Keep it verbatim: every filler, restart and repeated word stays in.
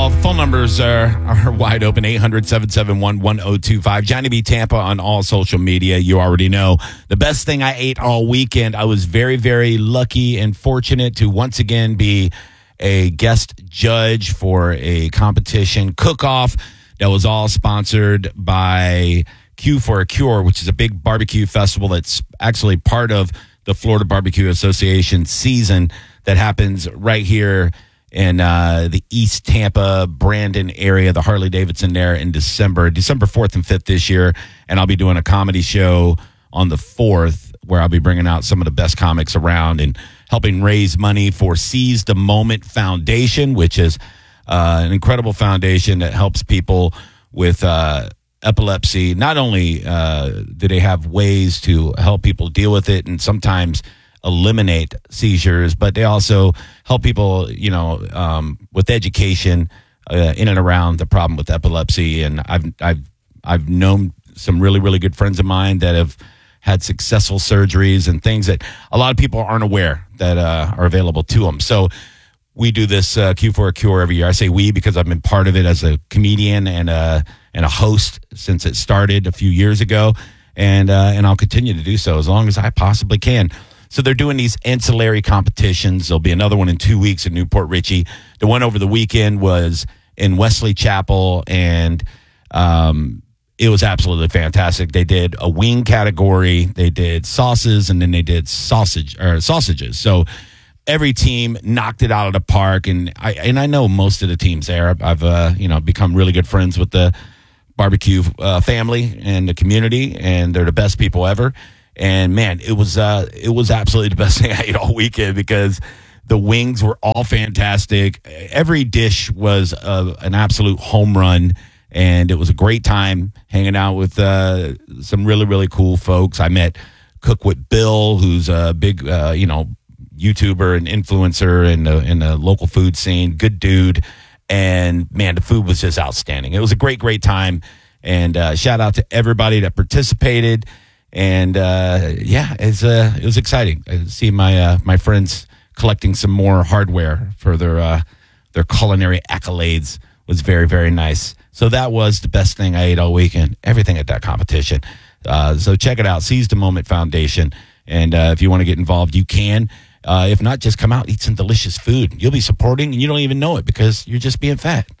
call. Phone numbers are, are wide open, eight hundred, seven seven one, one oh two five. Johnny B. Tampa on all social media. You already know. The best thing I ate all weekend, I was very, very lucky and fortunate to once again be a guest judge for a competition cook-off that was all sponsored by Q for a Cure, which is a big barbecue festival that's actually part of the Florida Barbecue Association season that happens right here in uh, the East Tampa, Brandon area, the Harley-Davidson there in December, December fourth and fifth this year. And I'll be doing a comedy show on the fourth where I'll be bringing out some of the best comics around and helping raise money for Seize the Moment Foundation, which is uh, an incredible foundation that helps people with uh, epilepsy. Not only uh, do they have ways to help people deal with it and sometimes eliminate seizures, but they also help people, you know, um, with education uh, in and around the problem with epilepsy. And I've I've I've known some really really good friends of mine that have had successful surgeries and things that a lot of people aren't aware that uh, are available to them. So we do this uh, Q for a Cure every year. I say we because I've been part of it as a comedian and a and a host since it started a few years ago, and uh, and I'll continue to do so as long as I possibly can. So they're doing these ancillary competitions. There'll be another one in two weeks in Newport Richey. The one over the weekend was in Wesley Chapel, and um, it was absolutely fantastic. They did a wing category, they did sauces, and then they did sausage or sausages. So every team knocked it out of the park, and I and I know most of the teams there. I've uh, you know become really good friends with the barbecue uh, family and the community, and they're the best people ever. And man, it was uh, it was absolutely the best thing I ate all weekend because the wings were all fantastic. Every dish was uh, an absolute home run, and it was a great time hanging out with uh, some really really cool folks. I met Cook with Bill, who's a big uh, you know YouTuber and influencer in the in the local food scene. Good dude, and man, the food was just outstanding. It was a great great time, and uh, shout out to everybody that participated. And uh, yeah, it's uh, it was exciting. I see my uh, my friends collecting some more hardware for their uh, their culinary accolades. Was very very nice. So that was the best thing I ate all weekend. Everything at that competition. Uh, so check it out, Seize the Moment Foundation. And uh, if you want to get involved, you can. Uh, if not, just come out, eat some delicious food. You'll be supporting, and you don't even know it because you're just being fat.